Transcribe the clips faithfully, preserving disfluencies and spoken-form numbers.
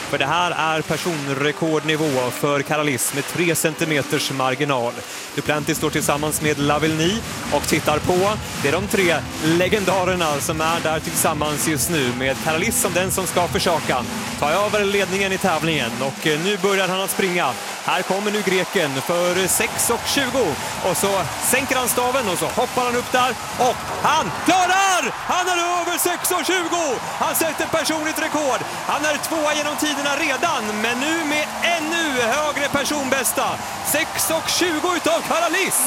För det här är personrekordnivå för Karalis med tre centimeters marginal. Duplantis står tillsammans med Lavillenie och tittar på. Det är de tre legendarerna som är där tillsammans just nu, med Karalis som den som ska försöka ta över ledningen i tävlingen. Och nu börjar han att springa. Här kommer nu greken för sex och tjugo. Och så sänker han staven och så hoppar han upp där. Och han klarar! Han är över sex och tjugo! Han sätter personligt rekord. Han är tvåa genom tiderna redan, men nu med ännu högre personbästa. sex och tjugo utav Karalis!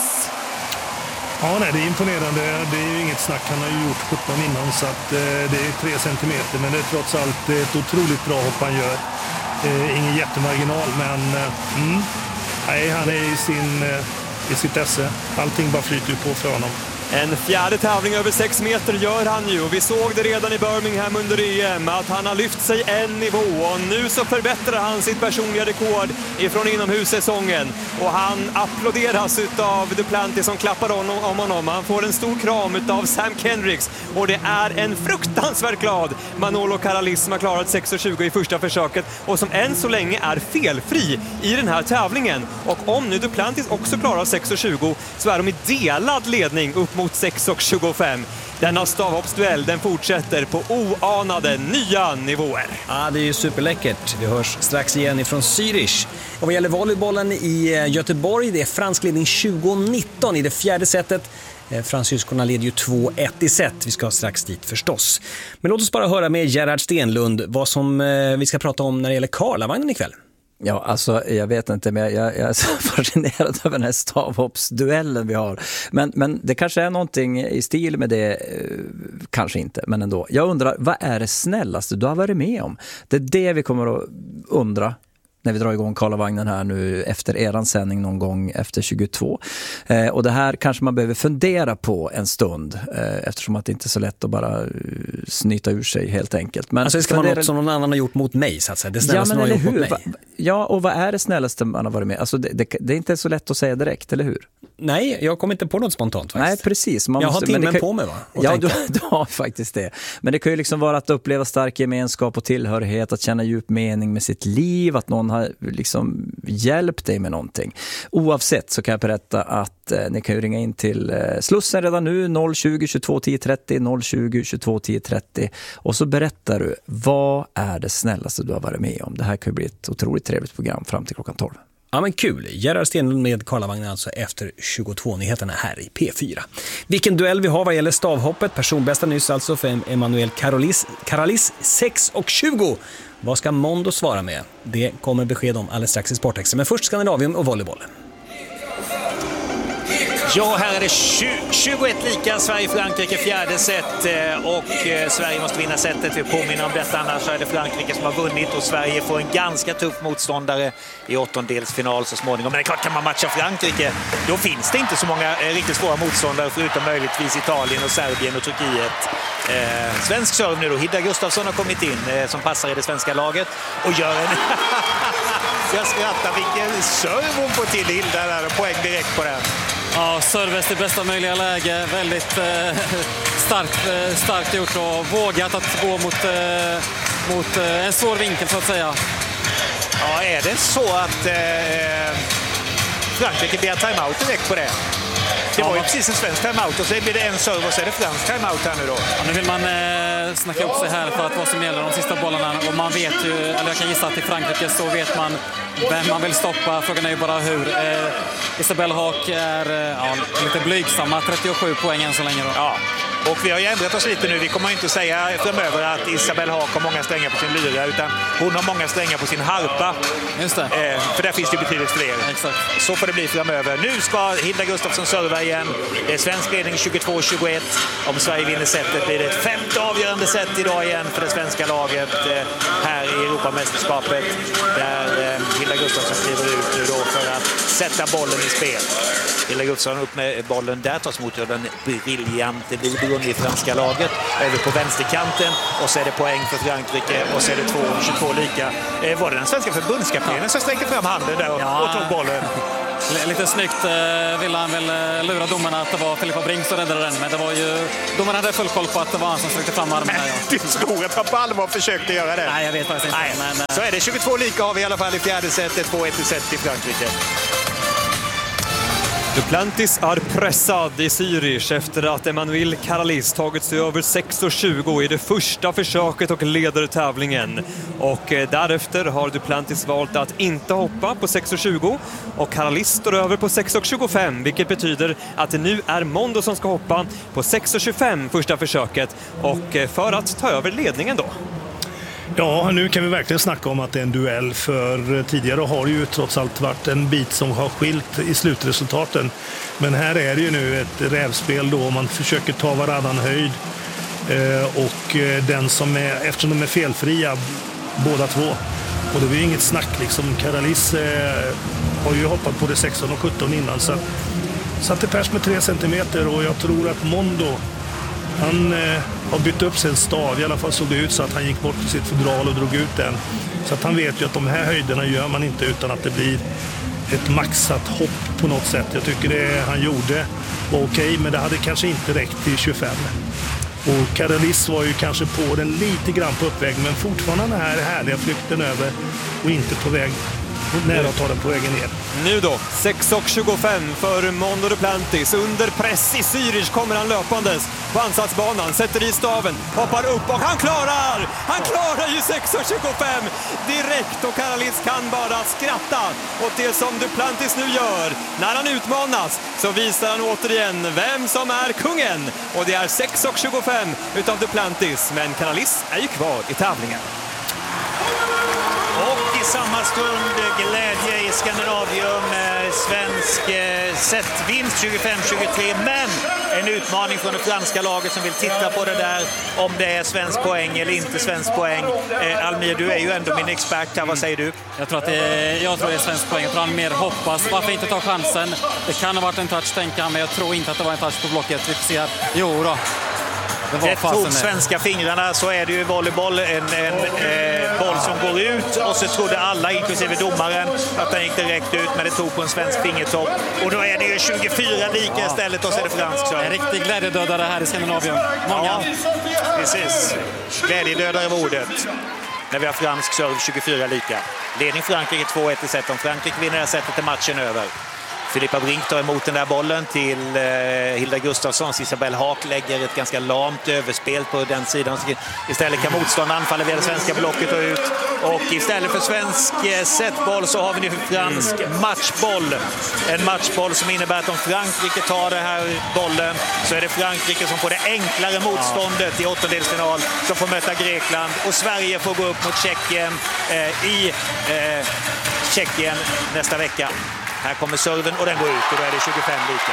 Ja, nej, det är imponerande. Det är ju inget snack. Han har ju gjort sjutton innan, så att, eh, det är tre centimeter. Men det är trots allt ett otroligt bra hopp han gör. Eh, ingen jättemarginal, men eh, mm, nej, han är i, sin, eh, i sitt esse. Allting bara flyter på för honom. En fjärde tävling över sex meter gör han ju, och vi såg det redan i Birmingham under E M att han har lyft sig en nivå, och nu så förbättrar han sitt personliga rekord ifrån inomhussäsongen, och han applåderas utav Duplantis som klappar om honom. Han får en stor kram utav Sam Kendricks, och det är en fruktansvärt glad Manolo Karalis som har klarat sex och tjugo i första försöket och som än så länge är felfri i den här tävlingen. Och om nu Duplantis också klarar sex och tjugo så är de i delad ledning upp mot sex och tjugofem. Denna stavhoppsduell, den fortsätter på oanade nya nivåer. Ja, det är ju superläckert. Vi hörs strax igen ifrån Zürich. Och vad gäller volleybollen i Göteborg, det är fransk ledning tjugo nitton i det fjärde setet. Fransyskorna leder ju två ett i set. Vi ska strax dit förstås. Men låt oss bara höra med Gerhard Stenlund vad som vi ska prata om när det gäller Karlavagnen ikväll. Ja, alltså jag vet inte, men jag, jag är så fascinerad över den här stavhoppsduellen vi har. Men, men det kanske är någonting i stil med det, eh, kanske inte, men ändå. Jag undrar, vad är det snällaste du har varit med om? Det är det vi kommer att undra när vi drar igång Karlavagnen här nu efter eran sändning någon gång efter tjugotvå. Eh, och det här kanske man behöver fundera på en stund eh, eftersom att det inte är så lätt att bara uh, snyta ur sig helt enkelt. Men alltså det ska vara något som någon annan har gjort mot mig, så att säga. Det snällaste ja, men någon har gjort hur? mot mig. Va, ja, och vad är det snällaste man har varit med? Alltså det, det, det är inte så lätt att säga direkt, eller hur? Nej, jag kommer inte på något spontant faktiskt. Nej, precis. Man jag måste, har timmen kan, på mig, va? Ja, du, du har faktiskt det. Men det kan ju liksom vara att uppleva stark gemenskap och tillhörighet, att känna djup mening med sitt liv, att någon har liksom hjälpt dig med någonting. Oavsett så kan jag berätta att eh, ni kan ju ringa in till eh, Slussen redan nu, noll tjugo tjugotvå tio trettio, noll tjugo tjugotvå tio trettio, och så berättar du, vad är det snällaste du har varit med om? Det här kan ju bli ett otroligt trevligt program fram till klockan tolv. Ja, men kul. Gerhard Stenlund med Karlavagnen alltså efter tjugotvå-nyheterna här i P fyra. Vilken duell vi har vad gäller stavhoppet. Personbästa nyss alltså för Emanuel Karalis, Karalis sex och tjugo. Vad ska Mondo svara med? Det kommer besked om alldeles strax i Sportextra. Men först Skandinavien och volleyboll. Ja, här är det tjugoett lika, Sverige-Frankrike fjärde set, och Sverige måste vinna setet. Vi påminner om detta, annars är det Frankrike som har vunnit och Sverige får en ganska tuff motståndare i åttondelsfinal så småningom. Men det är klart, kan man matcha Frankrike, då finns det inte så många riktigt svåra motståndare förutom möjligtvis Italien och Serbien och Turkiet. Eh, svensk serve nu då, Hilda Gustafsson har kommit in eh, som passar i det svenska laget och gör en... Jag skrattar, vilken serve hon får till Hilda där, och poäng direkt på den. Ja, serves i bästa möjliga läge. Väldigt eh, starkt, eh, starkt gjort och vågat att gå mot, eh, mot eh, en svår vinkel så att säga. Ja, är det så att eh, Frankrike blir timeout direkt på det? Det var ju precis en svensk timeout och så blir det en serve och så är det fransk timeout här nu då. Ja, nu vill man eh, snacka upp sig här för att vad som gäller de sista bollarna. Och man vet ju, eller jag kan gissa att i Frankrike så vet man vem man vill stoppa. Frågan är ju bara hur. Eh, Isabelle Haak är eh, ja, lite blygsamma, trettiosju poäng än så länge då. Ja. Och vi har ju ändrat oss lite nu. Vi kommer inte att säga framöver att Isabelle Haak har många strängar på sin lyra, utan hon har många strängar på sin harpa. Just det. Eh, för där finns det betydligt fler. Exakt. Så får det bli framöver. Nu ska Hilda Gustafsson serva igen. Det är svensk ledning tjugotvå tjugoett. Om Sverige vinner setet blir det ett femte avgörande set idag igen för det svenska laget eh, här i Europamästerskapet. Där eh, Hilda Gustafsson kliver ut nu då för att sätta bollen i spel. Hilda Gustafsson upp med bollen där, tas mot den briljante Vibrun i franska laget. Över på vänsterkanten och så är det poäng för Frankrike och så är det två tjugotvå lika. Eh, var det den svenska förbundskaptenen som sträckte fram handen där och, ja. och tog bollen? Lite snyggt eh, ville han väl eh, lura domarna att det var Filippa Brink som räddade den. Men det var ju, domarna hade full koll på att det var han som sträckte fram armen. Ja. Du tror att han på allvar försökte göra det? Nej, jag vet faktiskt inte. Nej. Men, eh... Så är det. tjugotvå lika har vi i alla fall i fjärde setet. två ett i set i Frankrike. Duplantis är pressad i Zürich efter att Emmanuel Caralis tagit sig över sex tjugo i det första försöket och leder tävlingen. Och därefter har Duplantis valt att inte hoppa på sex tjugo och Caralis står över på sex tjugofem, vilket betyder att det nu är Mondo som ska hoppa på sex tjugofem första försöket och för att ta över ledningen då. Ja, nu kan vi verkligen snacka om att det är en duell, för tidigare har det ju trots allt varit en bit som har skilt i slutresultaten. Men här är det ju nu ett rävspel då, man försöker ta varannan höjd och den som är, eftersom de är felfria båda två, och det är ju inget snack liksom, Caralis har ju hoppat på det sexton och sjutton innan, så satte pers med tre centimeter, och jag tror att Mondo, han eh, har bytt upp sin stav, i alla fall såg det ut så att han gick bort till sitt fodral och drog ut den. Så att han vet ju att de här höjderna gör man inte utan att det blir ett maxat hopp på något sätt. Jag tycker det han gjorde var okej, men det hade kanske inte räckt till tjugofem. Och Caralis var ju kanske på den lite grann på uppväg, men fortfarande den här härliga flykten över och inte på väg nära att ta den på vägen ner. Nu då, sex tjugofem för Mondo Duplantis. Under press i Zürich kommer han löpandes på ansatsbanan, sätter i staven, hoppar upp och han klarar! Han klarar ju sex tjugofem direkt, och Caralis kan bara skratta åt det som Duplantis nu gör. När han utmanas så visar han återigen vem som är kungen, och det är sex tjugofem utav Duplantis, men Caralis är ju kvar i tävlingen. Och i samma stund glädje i Skandinavium, svensk eh, setvinst tjugofem tjugotre, men en utmaning från det franska laget som vill titta på det där, om det är svensk poäng eller inte svensk poäng. Eh, Almir, du är ju ändå min expert här, vad säger du? Jag tror att det är, jag tror det är svensk poäng, jag tror han mer hoppas. Varför inte ta chansen? Det kan ha varit en touch, tänker han, men jag tror inte att det var en touch på blocket. Vi får se här. Jo då. Det, det tog svenska fingrarna, så är det ju volleyboll, en, en eh, boll som går ut, och så trodde alla, inklusive domaren, att den gick direkt ut, men det tog på en svensk fingertopp. Och då är det ju tjugofyra lika ja. istället, och så är det fransk. Så. En riktig glädjedödare här i Skandinavien. Många. Ja, precis. Glädjedödare var ordet. När vi har fransk serve tjugofyra lika. Ledning Frankrike två ett i set. Om Frankrike vinner det här setet är matchen över. Filippa Brink tar emot den där bollen till eh, Hilda Gustafssons. Isabelle Haak lägger ett ganska lamt överspel på den sidan. Istället kan motstånd anfalla via det svenska blocket och ut. Och istället för svensk eh, setboll så har vi nu fransk matchboll. En matchboll som innebär att om Frankrike tar den här bollen så är det Frankrike som får det enklare motståndet i åttondelsfinal, som får möta Grekland. Och Sverige får gå upp mot Tjeckien eh, i eh, Tjeckien nästa vecka. Här kommer serven och den går ut, och då är det tjugofem lika.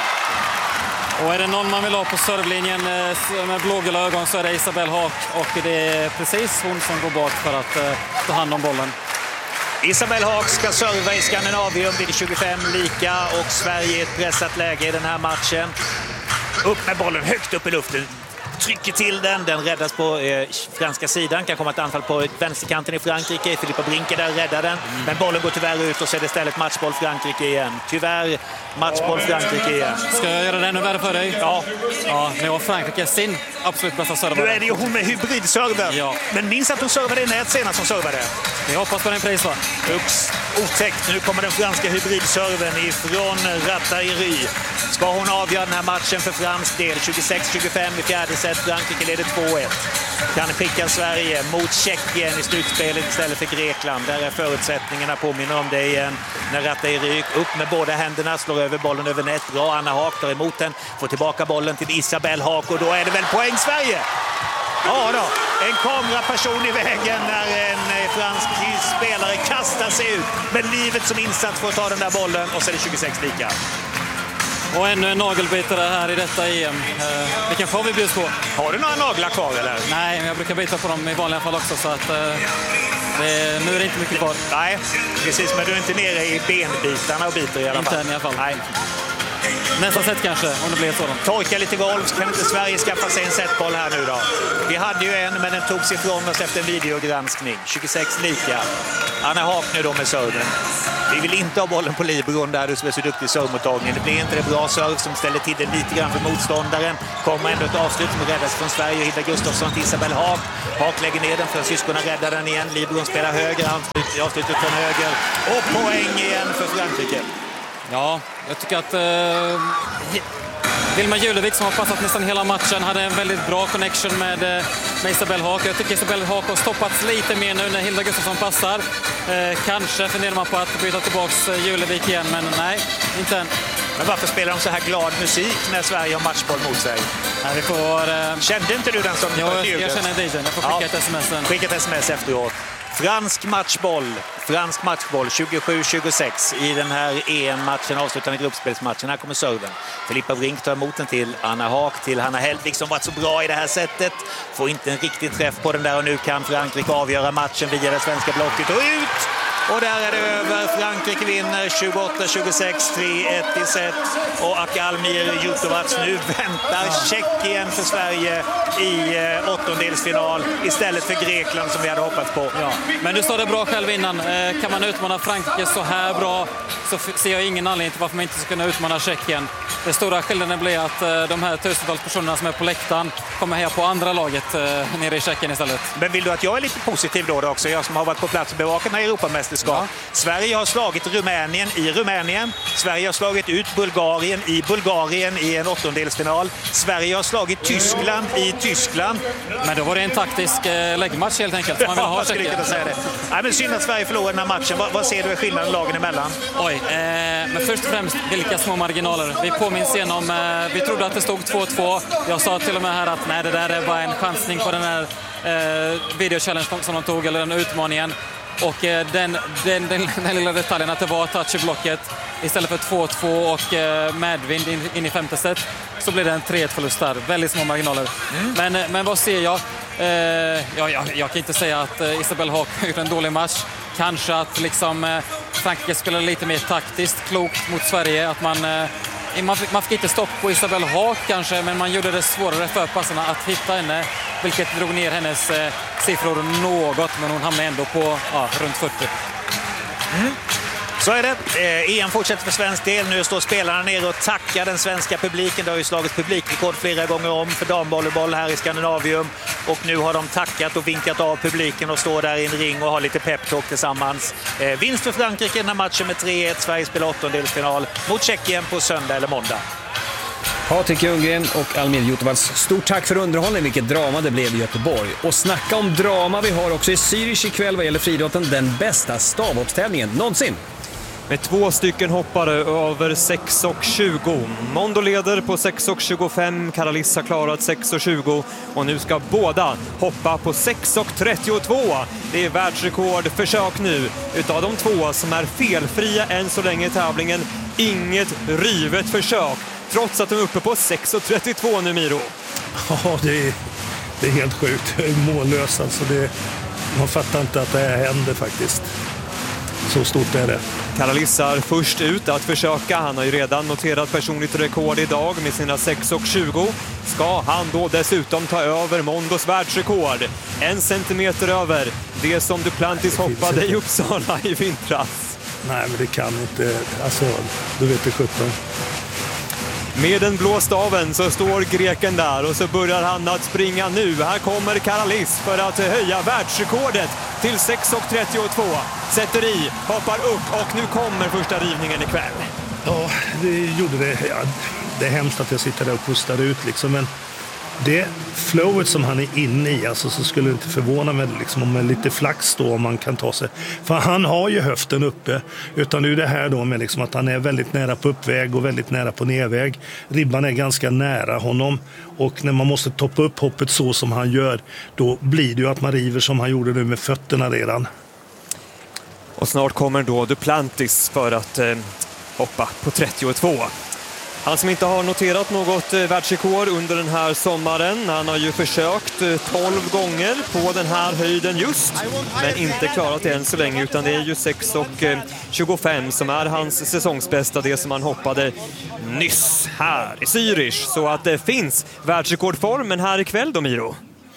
Och är det någon man vill ha på servlinjen med blågula ögon så är det Isabelle Haak, och det är precis hon som går bort för att uh, ta hand om bollen. Isabelle Haak ska serva i Skandinavium, blir det tjugofem lika, och Sverige i ett pressat läge i den här matchen. Upp med bollen högt upp i luften. Trycker till den, den räddas på eh, franska sidan, kan komma ett anfall på vänsterkanten i Frankrike. Filippa Brink är där och räddar den, mm. men bollen går tyvärr ut, och så är det istället matchboll Frankrike igen. Tyvärr matchboll Frankrike igen. Ska jag göra det ännu värre för dig? Ja. Ja, nu har Frankrike sin absolut bästa server. Nu är det ju hon med hybridserver. Ja. Men minns att hon servade i nät senast som servade. Vi hoppas på den pris, va? Ups, otäckt. Nu kommer den franska hybridserven ifrån Rattairi. Ska hon avgöra den här matchen för fransk del? tjugosex tjugofem i fjärde set. Frankrike leder två ett. Kan skicka Sverige mot Tjeckien i slutspelet istället för Grekland. Där är förutsättningarna, påminner om det igen. När Rattairi upp med båda händerna, slår över bollen över nät. Bra, Anna Haak tar emot den. Får tillbaka bollen till Isabelle Haak, och då är det väl poäng Sverige? Ja då, en kameraperson i vägen när en fransk spelare kastar sig ut med livet som insats för att ta den där bollen, och så är det tjugosex lika. Och ännu en nagelbitare här i detta E M. Eh, vilken får vi bjuds på? Har du några naglar kvar eller? Nej, men jag brukar bita på dem i vanliga fall också, så att eh, det, nu är det inte mycket kvar. Nej, precis, men du är inte nere i benbitarna och biter i alla fall. Inte än i alla fall. Nej. Nästa set kanske, om det blir ett sådant. Torka lite golv, så kan inte Sverige skaffa sig en setboll här nu då. Vi hade ju en, men den togs ifrån oss efter en videogranskning. tjugosex lika. Anna Haak nu då med serven. Vi vill inte ha bollen på Libron där du som är så duktig i servmottagningen. Det blir inte det bra serv som ställer till det lite grann för motståndaren. Kommer ändå ett avslut som räddas från Sverige. Hilda Gustafsson till Isabel Haak. Haak lägger ner den, fransyskorna räddar den igen. Libron spelar höger, han avslutar från höger. Och poäng igen för Frankrike. Ja, jag tycker att eh, Vilma Julevik som har passat nästan hela matchen hade en väldigt bra connection med, med Isabel Haak. Jag tycker Isabel Haak har stoppats lite mer nu när Hilda Gustafsson passar. Eh, kanske funderar man på att byta tillbaks Julevik igen, men nej, inte än. Men varför spelar de så här glad musik när Sverige har matchboll mot sig? Ja, vi får, eh... Kände inte du den som... Jo, jag, jag känner D J:n. Jag får skicka ja. ett sms sen. Skicka ett sms efteråt. Fransk matchboll. Fransk matchboll tjugosju tjugosex i den här E M-matchen, avslutande gruppspelsmatchen. Här kommer serven. Filippa Brink tar emot den till Anna Haak, till Hanna Hellvik som varit så bra i det här sättet. Får inte en riktig träff på den där och nu kan Frankrike avgöra matchen via det svenska blocket och ut! Och där är det över. Frankrike vinner tjugoåtta tjugosex, tre ett i set. Och Almir Jutovac nu väntar Tjeckien för Sverige i eh, åttondelsfinal istället för Grekland som vi hade hoppats på. Ja. Men du sa det bra själv innan. Eh, kan man utmana Frankrike så här bra så f- ser jag ingen anledning till varför man inte ska kunna utmana Tjeckien. Det stora skillnaden blir att eh, de här tusentals personerna som är på läktaren kommer här på andra laget eh, nere i Tjeckien istället. Men vill du att jag är lite positiv då, då också? Jag som har varit på plats och bevakat när Europamästerskap. Ja. Sverige har slagit Rumänien i Rumänien. Sverige har slagit ut Bulgarien i Bulgarien i en åttondelsfinal. Sverige har slagit Tyskland i Tyskland. Men då var det en taktisk eh, läggmatch helt enkelt. Man vill ha ja, skulle kunna säga det. Nej, men synd att Sverige förlorar den här matchen. Vad, vad ser du i skillnaden lagen emellan? Oj, eh, men först och främst vilka små marginaler. Vi påminns igenom, eh, vi trodde att det stod två två. Jag sa till och med här att nej, det där är bara en chansning på den här eh, videochallenge som de tog, eller den utmaningen. Och eh, den, den, den, den lilla detaljen att det var touch i blocket istället för två två och eh, medvind in, in i femte set, så blir det en tre ett förlust där. Väldigt små marginaler. Mm. Men, men vad ser jag? Eh, ja, jag? Jag kan inte säga att eh, Isabel Haak har gjort en dålig match. Kanske att liksom, eh, Frankrike spelar lite mer taktiskt, klokt mot Sverige. Att man, eh, man, fick, man fick inte stopp på Isabel Haak kanske, men man gjorde det svårare för passarna att hitta henne. Vilket drog ner hennes eh, siffror något, men hon hamnade ändå på ja, runt fyrtio. Mm. Så är det. E M fortsätter för svensk del. Nu står spelarna ner och tackar den svenska publiken. Det har ju slagit publikrekord flera gånger om för damvolleyboll här i Skandinavium. Och nu har de tackat och vinkat av publiken och står där i en ring och har lite peptalk tillsammans. Eh, vinst för Frankrike i den här matchen med tre ett. Sverige spelar åttondelsfinal mot Tjeckien på söndag eller måndag. Patrik Ljunggren och Almir Jutovac, stort tack för underhållning, vilket drama det blev i Göteborg. Och snacka om drama, vi har också i Zürich ikväll vad gäller friidrotten den bästa stavhoppstävlingen någonsin. Med två stycken hoppare över sex och tjugo. Mondo leder på sex och tjugofem, Karaliss har klarat sex och tjugo och nu ska båda hoppa på sex och trettiotvå. Det är världsrekordförsök nu utav de två som är felfria än så länge i tävlingen. Inget rivet försök, trots att de är uppe på sex och trettiotvå nu, Miro. Ja, det är, det är helt sjukt. Det är mållöst. Alltså det, man fattar inte att det här händer faktiskt. Så stort är det. Karaliss är först ut att försöka. Han har ju redan noterat personligt rekord idag med sina sex och tjugo. Ska han då dessutom ta över Mondos världsrekord? En centimeter över det som Duplantis hoppade i Uppsala i vintras. Nej, men det kan inte. Alltså, du vet det sjutton. Med den blå staven så står greken där och så börjar han att springa nu. Här kommer Karaliss för att höja världsrekordet till sex och trettiotvå. Sätter i, hoppar upp och nu kommer första rivningen ikväll. Ja, det gjorde det. Ja, det är hemskt att jag sitter där och pustar ut liksom, men det flowet som han är inne i, alltså, så skulle det inte förvåna mig liksom, om med lite flax då om man kan ta sig. För han har ju höften uppe, utan nu är det här då med liksom att han är väldigt nära på uppväg och väldigt nära på nedväg. Ribban är ganska nära honom och när man måste toppa upp hoppet så som han gör, då blir det ju att man river som han gjorde nu med fötterna redan. Och snart kommer då Duplantis för att eh, hoppa på trettiotvå. Han som inte har noterat något eh, världsrekord under den här sommaren. Han har ju försökt eh, tolv gånger på den här höjden just, men inte klarat det än så länge, utan det är ju sex och tjugofem som är hans säsongsbästa, det som han hoppade nyss här i Zürich. Så att det finns världsrekordformen här ikväll då, Miro.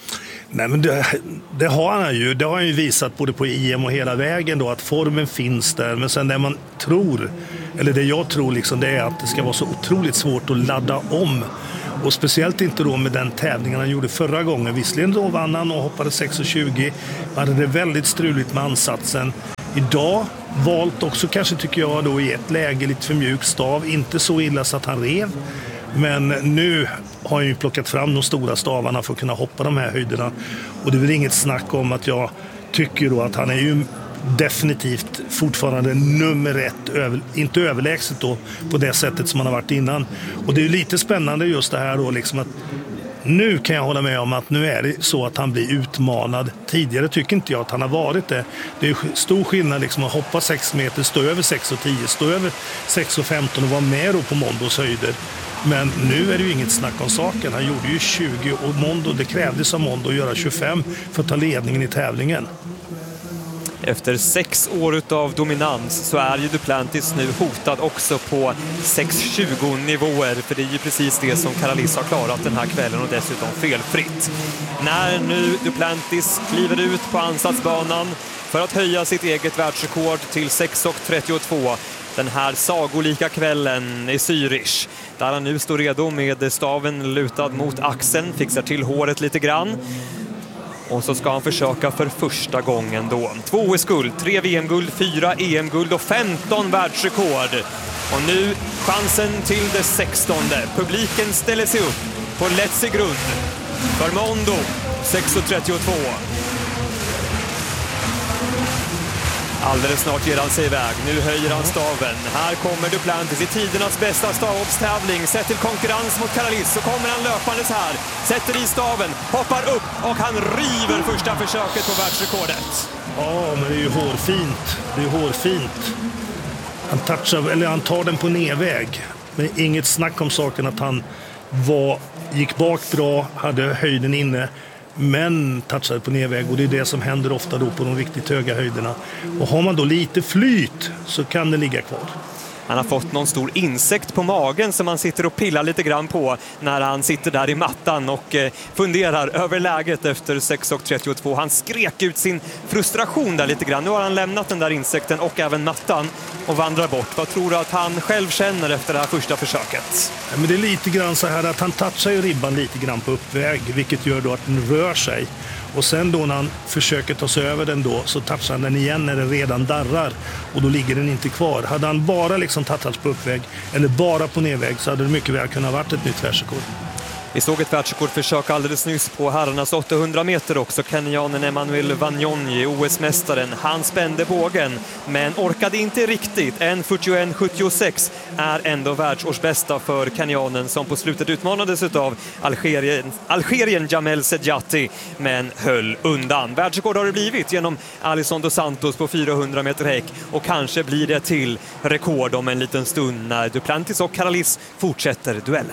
Nej, men det, det har han ju. Det har han ju visat både på E M och hela vägen då, att formen finns där. Men sen det man tror, eller det jag tror liksom, det är att det ska vara så otroligt svårt att ladda om. Och speciellt inte då med den tävlingen han gjorde förra gången. Visserligen då vann han och hoppade sex tjugo. Hade det väldigt struligt med ansatsen. Idag valt också kanske tycker jag då i ett läge lite för mjuk stav. Inte så illa så att han rev. Men nu har han ju plockat fram de stora stavarna för att kunna hoppa de här höjderna. Och det är väl inget snack om att jag tycker då att han är ju definitivt fortfarande nummer ett, över, inte överlägset då på det sättet som han har varit innan. Och det är ju lite spännande just det här då liksom att nu kan jag hålla med om att nu är det så att han blir utmanad. Tidigare tycker inte jag att han har varit det. Det är stor skillnad liksom att hoppa sex meter, stå över sex tio, stå över sex femton och vara med då på Mondos höjder. Men nu är det ju inget snack om saken. Han gjorde ju tjugo och Mondo, det krävdes av Mondo att göra tjugofem för att ta ledningen i tävlingen. Efter sex år av dominans så är ju Duplantis nu hotad också på sex tjugo nivåer. För det är ju precis det som Karalis har klarat den här kvällen och dessutom felfritt. När nu Duplantis kliver ut på ansatsbanan för att höja sitt eget världsrekord till sex trettiotvå den här sagolika kvällen i Zürich. Där han nu står redo med staven lutad mot axeln, fixar till håret lite grann. Och så ska han försöka för första gången då. Två O S-guld, tre V M-guld, fyra E M-guld och femton världsrekord. Och nu chansen till det sextonde. Publiken ställer sig upp på lätsig grund för Mondo sex trettiotvå. Alldeles snart ger han sig iväg. Nu höjer han staven. Här kommer Duplantis i tidernas bästa stavhoppstävling. Sett till konkurrens mot Karalis så kommer han löpandes här. Sätter i staven, hoppar upp och han river första försöket på världsrekordet. Ja, men det är ju hårfint. Det är ju hårfint. Han touchar, eller han tar den på nedväg. Men inget snack om saken att han var, gick bak bra, hade höjden inne. Men touchade på nedväg och det är det som händer ofta då på de riktigt höga höjderna. Och har man då lite flyt så kan det ligga kvar. Han har fått någon stor insekt på magen som han sitter och pillar lite grann på när han sitter där i mattan och funderar över läget efter sex trettiotvå. Han skrek ut sin frustration där lite grann. Nu har han lämnat den där insekten och även mattan och vandrar bort. Vad tror du att han själv känner efter det här första försöket? Ja, men det är lite grann så här att han touchar ju ribban lite grann på uppväg, vilket gör då att den rör sig. Och sen då när han försöker ta sig över den då så touchar han den igen när den redan darrar och då ligger den inte kvar. Hade han bara liksom touchats på uppväg eller bara på nedväg så hade det mycket väl kunnat varit ett nytt världsrekord. Vi såg ett världsrekordförsök alldeles nyss på herrarnas åttahundra meter också. Kenyanen Emmanuel Wanyonyi, O S-mästaren, han spände bågen men orkade inte riktigt. en fyrtioett sjuttiosex är ändå världsårsbästa för kenyanen som på slutet utmanades av Algerien, Algerien Jamel Sedjati men höll undan. Världsrekord har det blivit genom Alisson dos Santos på fyrahundra meter häck och kanske blir det till rekord om en liten stund när Duplantis och Karalis fortsätter duellen.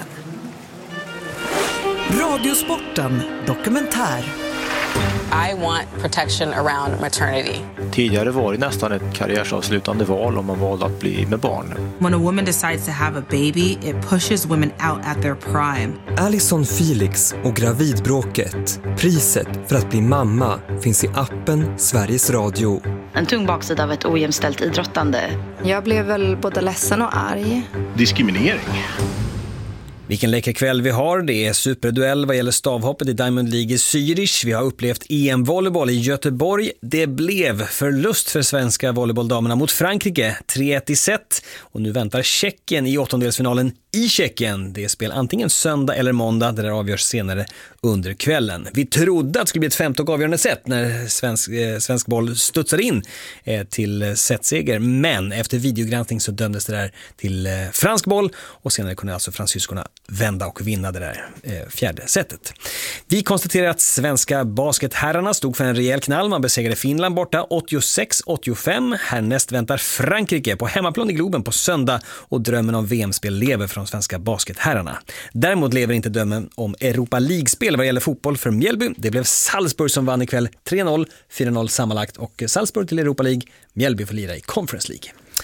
Radiosporten dokumentär. I want protection around maternity. Tidigare var det nästan ett karriärsavslutande val om man valde att bli med barn. When a woman decides to have a baby, it pushes women out at their prime. Alison Felix och gravidbråket. Priset för att bli mamma finns i appen Sveriges Radio. En tung baksida av ett ojämställt idrottande. Jag blev väl både ledsen och arg. Diskriminering. Vilken läcker kväll vi har. Det är superduell vad gäller stavhoppet i Diamond League i Zürich. Vi har upplevt E M-volleyboll i Göteborg. Det blev förlust för svenska volleybolldamerna mot Frankrike. tre ett i set. Och nu väntar Tjeckien i åttondelsfinalen i Tjeckien. Det är spel antingen söndag eller måndag. Det där avgörs senare under kvällen. Vi trodde att det skulle bli ett femte och avgörande set när svensk, eh, svensk boll studsade in eh, till setseger. Men efter videogranskning så dömdes det där till eh, fransk boll. Och senare kunde alltså fransyskorna vända och vinna det där eh, fjärde setet. Vi konstaterar att svenska basketherrarna stod för en rejäl knall. Man besegrade Finland borta åttiosex åttiofem. Härnäst väntar Frankrike på hemmaplan i Globen på söndag och drömmen om V M-spel lever från svenska basketherrarna. Däremot lever inte drömmen om Europa League-spel vad gäller fotboll för Mjällby. Det blev Salzburg som vann ikväll tre noll, fyra noll sammanlagt och Salzburg till Europa League. Mjällby får lira i Conference League.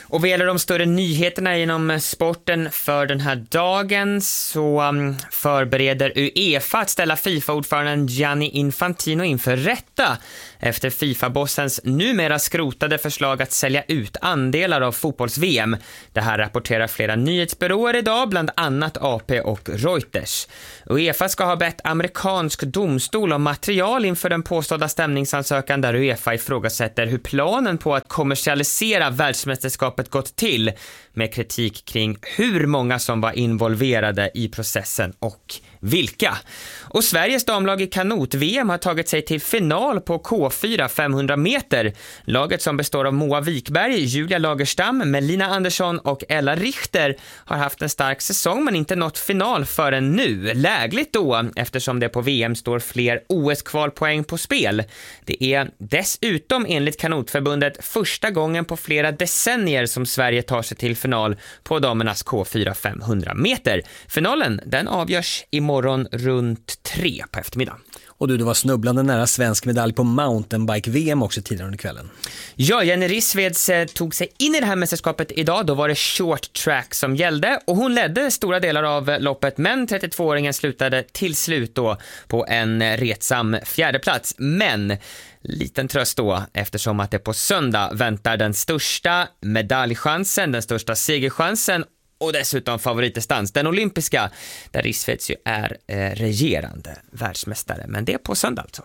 Och vad gäller de större nyheterna inom sporten för den här dagen så um, förbereder UEFA att ställa FIFA-ordföranden Gianni Infantino inför rätta efter FIFA-bossens numera skrotade förslag att sälja ut andelar av fotbolls-V M. Det här rapporterar flera nyhetsbyråer idag, bland annat A P och Reuters. UEFA ska ha bett amerikansk domstol om material inför den påstådda stämningsansökan där UEFA ifrågasätter hur planen på att kommersialisera världsmästerskapet gått till, med kritik kring hur många som var involverade i processen och vilka. Och Sveriges damlag i kanot-V M har tagit sig till final på K fyra femhundra meter. Laget som består av Moa Wikberg, Julia Lagerstam, Melina Andersson och Ella Richter har haft en stark säsong men inte nått final förrän nu. Lägligt då, eftersom det på V M står fler O S-kvalpoäng på spel. Det är dessutom enligt kanotförbundet första gången på flera decennier som Sverige tar sig till final på damernas K fyra femhundra meter. Finalen, den avgörs imorgon runt tre på eftermiddagen. Och du, det var snubblande nära svensk medalj på mountainbike-V M också tidigare under kvällen. Ja, Jenny Rissveds eh, tog sig in i det här mästerskapet idag. Då var det short track som gällde och hon ledde stora delar av loppet, men trettiotvååringen slutade till slut då på en retsam fjärdeplats. Men liten tröst då, eftersom att det på söndag väntar den största medaljchansen, den största segerchansen och dessutom favoritdistans, den olympiska, där Rissveds ju är eh, regerande världsmästare. Men det är på söndag alltså.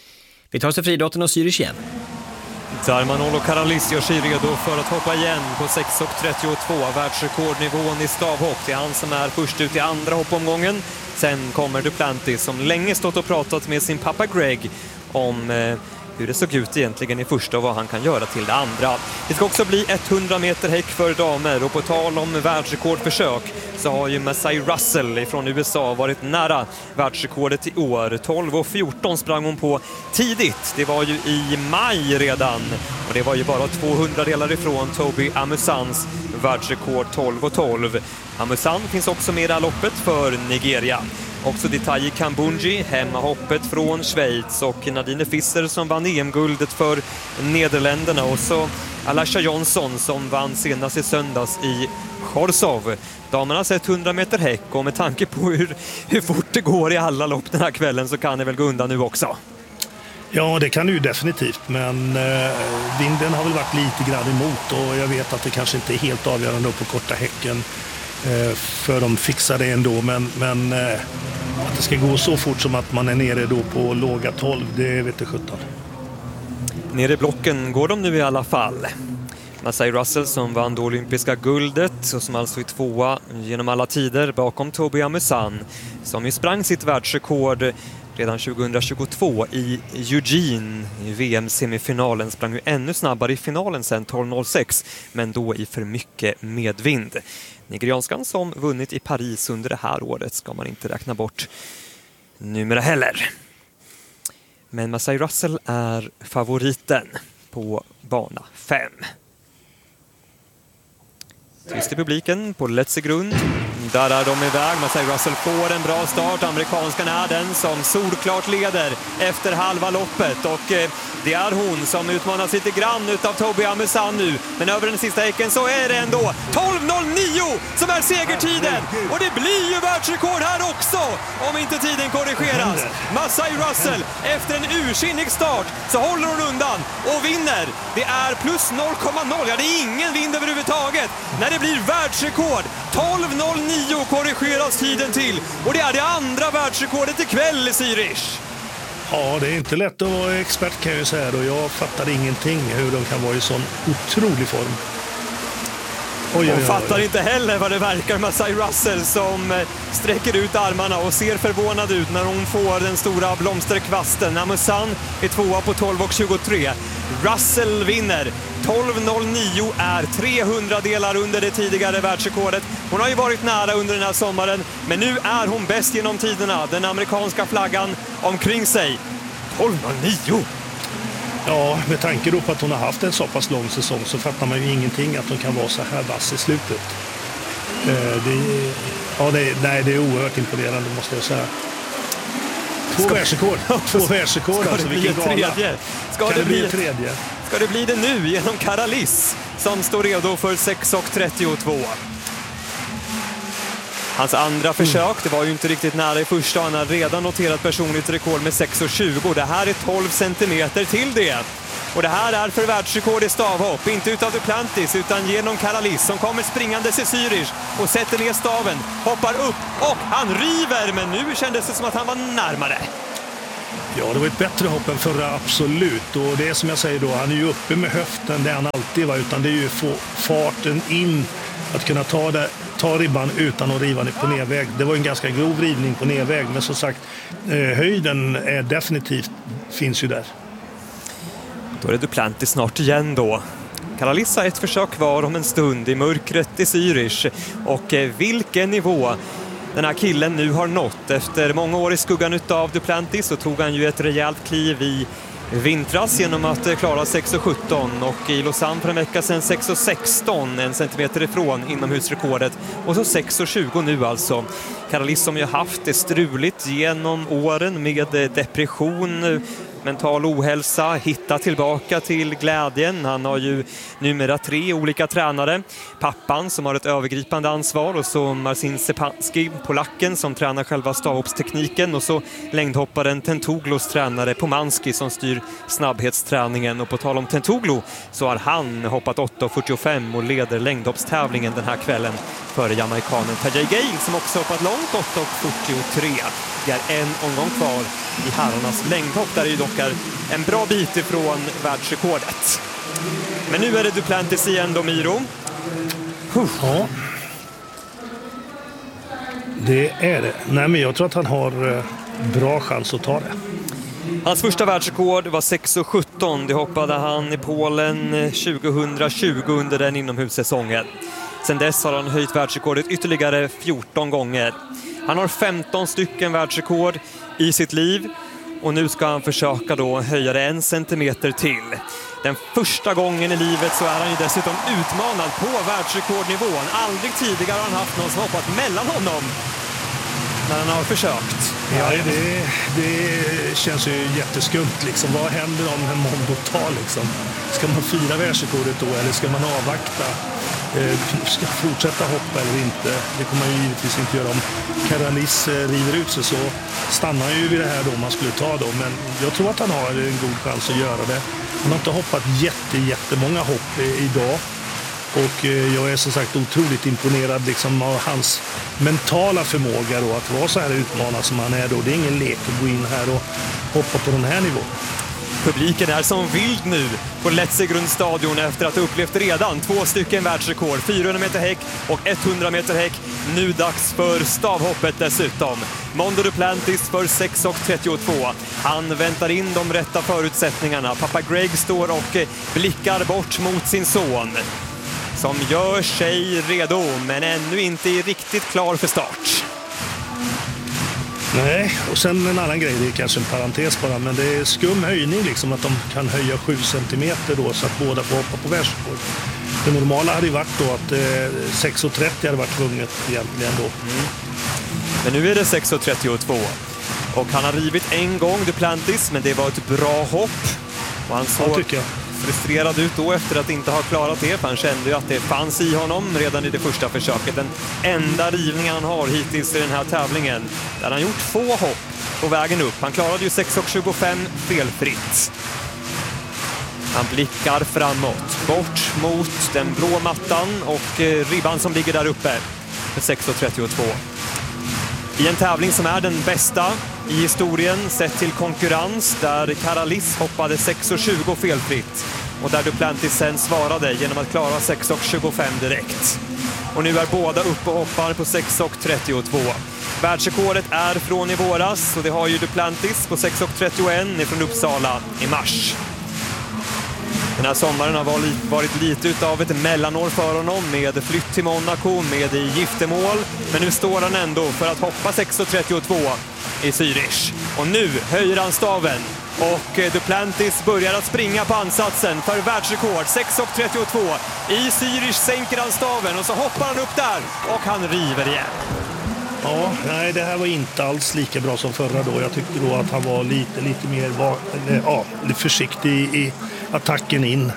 Vi tar oss till friidrotten och Zürich igen. Darmanolo Karalis gör sig redo för att hoppa igen på sex trettiotvå, världsrekordnivån i stavhopp. Det är han som är först ut i andra hoppomgången. Sen kommer Duplantis som länge stått och pratat med sin pappa Greg om eh, hur det såg ut egentligen i första och vad han kan göra till det andra. Det ska också bli hundra meter häck för damer och på tal om världsrekordförsök så har ju Masai Russell från U S A varit nära världsrekordet i år. tolv fjorton sprang hon på tidigt. Det var ju i maj redan och det var ju bara tvåhundra delar ifrån Toby Amusans världsrekord tolv tolv. Amusan finns också med i loppet för Nigeria. Också Detaji Kambunji, hemmahoppet från Schweiz och Nadine Fisser som vann E M-guldet för Nederländerna och så Alasha Johnson som vann senast i söndags i Chorzów. Damerna har sett hundra meter häck och med tanke på hur, hur fort det går i alla lopp den här kvällen så kan det väl gå undan nu också. Ja, det kan ju definitivt, men eh, vinden har väl varit lite grann emot och jag vet att det kanske inte är helt avgörande på korta häcken. För de fixar det ändå, men, men att det ska gå så fort som att man är nere då på låga tolv, det vet jag sjutton. Nere i blocken går de nu i alla fall. Masai Russell som vann det olympiska guldet och som alltså är tvåa genom alla tider bakom Toby Amusan som ju sprang sitt världsrekord redan tjugohundratjugotvå i Eugene i V M-semifinalen. Sprang ju ännu snabbare i finalen sen tolv noll sex, men då i för mycket medvind. Nigerianskan som vunnit i Paris under det här året ska man inte räkna bort numera heller. Men Masai Russell är favoriten på bana fem. Tyst i publiken på Letzegrund. Där är de iväg. Masai Russell får en bra start. Amerikanskan är den som solklart leder efter halva loppet. Och eh, det är hon som utmanas lite grann utav Toby Amusan nu. Men över den sista häcken så är det ändå tolv noll nio som är segertiden. Och det blir ju världsrekord här också om inte tiden korrigeras. Masai Russell efter en ursinnig start så håller hon undan och vinner. Det är plus noll komma noll. Ja, det är ingen vind överhuvudtaget. När det blir världsrekord. tolv noll nio korrigeras tiden till. Och det är det andra världsrekordet ikväll i Zürich. Ja, det är inte lätt att vara expert kan jag säga. Och jag fattar ingenting hur de kan vara i sån otrolig form. Oj, hon fattar inte heller vad det verkar. Masai Russell som sträcker ut armarna och ser förvånad ut när hon får den stora blomsterkvasten. Amusan är tvåa på tolv tjugotre. Russell vinner. tolv noll nio är trehundra delar under det tidigare världsrekordet. Hon har ju varit nära under den här sommaren, men nu är hon bäst genom tiderna. Den amerikanska flaggan omkring sig. tolv noll nio! Ja, med tanke då på att hon har haft en så pass lång säsong så fattar man ju ingenting att hon kan vara så här vass i slutet. Eh, det, ja, det, nej, det är oerhört imponerande måste jag säga. Två världsrekord. Två världsrekord. Ska alltså, det bli ett tredje? Ska kan det, det bli bli ett tredje? Ska det bli det nu genom Karalis som står redo för sex trettiotvå. Hans andra försök, det var ju inte riktigt nära i första. Han har redan noterat personligt rekord med sex tjugo. Det här är tolv centimeter till det. Och det här är för världsrekord i stavhopp. Inte utav Duplantis utan genom Karalis som kommer springandes i Zürich och sätter ner staven, hoppar upp och han river. Men nu kändes det som att han var närmare. Ja, det var ett bättre hopp än förra, absolut. Och det är som jag säger då, han är ju uppe med höften, det han alltid var. Utan det är ju få farten in, att kunna ta, det, ta ribban utan att riva på nedväg. Det var en ganska grov rivning på nedväg. Men som sagt, höjden är definitivt, finns ju där. Då är det Duplantis snart igen då. Karalis har ett försök kvar om en stund i mörkret i Zürich. Och vilken nivå den här killen nu har nått. Efter många år i skuggan av Duplantis så tog han ju ett rejält kliv i vintras genom att klara sex sjutton och i Lausanne för en vecka sedan sex sexton, en centimeter ifrån inomhusrekordet. Och så sex tjugo nu alltså. Karalis som ju haft det struligt genom åren med depression, mental ohälsa, hitta tillbaka till glädjen. Han har ju numera tre olika tränare. Pappan som har ett övergripande ansvar och så Marcin Stepanski, polacken som tränar själva stavhoppstekniken och så längdhopparen Tentoglos tränare Pomanski som styr snabbhetsträningen. Och på tal om Tentoglo så har han hoppat åtta fyrtiofem och leder längdhoppstävlingen den här kvällen före jamaikanen Tajay Gale som också hoppat långt åtta fyrtiotre. Det är en omgång kvar i herrarnas längdhopp där det ju dock är en bra bit ifrån världsrekordet. Men nu är det Duplantis igen då, Miro. Ja. Det är det. Nej, men jag tror att han har bra chans att ta det. Hans första världsrekord var sex sjutton. Det hoppade han i Polen tjugohundratjugo under den inomhussäsongen. Sen dess har han höjt världsrekordet ytterligare fjorton gånger. Han har femton stycken världsrekord i sitt liv och nu ska han försöka då höja det en centimeter till. Den första gången i livet så är han ju dessutom utmanad på världsrekordnivån. Aldrig tidigare har han haft någon som hoppat mellan honom när han har försökt. Ja, det, det känns ju jätteskumt liksom. Vad händer om en Mondo tar liksom? Ska man fira världsrekordet då eller ska man avvakta? Eh, ska fortsätta hoppa eller inte? Det kommer man ju givetvis inte göra. Om Karalis eh, river ut sig så stannar han ju vid det här då man skulle ta då. Men jag tror att han har en god chans att göra det. Han har inte hoppat jätte, jättemånga hopp eh, idag. Och eh, jag är som sagt otroligt imponerad liksom, av hans mentala förmåga då, att vara så här utmanad som han är då. Det är ingen lek att gå in här och hoppa på den här nivån. Publiken är som vild nu på Letzigrund-stadion efter att ha upplevt redan två stycken världsrekord. fyrahundra meter häck och hundra meter häck. Nu dags för stavhoppet dessutom. Mondo Duplantis för sex trettiotvå. Han väntar in de rätta förutsättningarna. Pappa Greg står och blickar bort mot sin son som gör sig redo men ännu inte är riktigt klar för start. Nej, och sen en annan grej, det är kanske en parentes bara, men det är skum höjning liksom, att de kan höja sju centimeter då så att båda får hoppa på världsrekord. Det normala hade ju varit då att eh, sex trettio hade varit tvunget egentligen då. Mm. Men nu är det sex trettiotvå och han har rivit en gång Duplantis, men det var ett bra hopp och han såg... Ja, tycker jag. Frustrerad ut då efter att inte ha klarat det, för han kände ju att det fanns i honom redan i det första försöket. Den enda rivningen han har hittills i den här tävlingen, där han gjort två hopp på vägen upp. Han klarade ju sex tjugofem felfritt. Han blickar framåt, bort mot den blå mattan och ribban som ligger där uppe för sex trettiotvå. I en tävling som är den bästa i historien sett till konkurrens, där Karalis hoppade sex tjugo felfritt och där Duplantis sen svarade genom att klara sex tjugofem direkt. Och nu är båda uppe och hoppar på sex trettiotvå. Världsrekordet är från i våras och det har ju Duplantis på sex trettioett från Uppsala i mars. Den här sommaren har varit lite av ett mellanår för honom med flytt till Monaco, med i giftermål. Men nu står han ändå för att hoppa sex trettiotvå i Zürich. Och nu höjer han staven och Duplantis börjar att springa på ansatsen för världsrekord. sex trettiotvå i Zürich sänker han staven och så hoppar han upp där och han river igen. Ja, nej, det här var inte alls lika bra som förra då. Jag tyckte då att han var lite, lite mer var, eller, ja, lite försiktig i attacken in.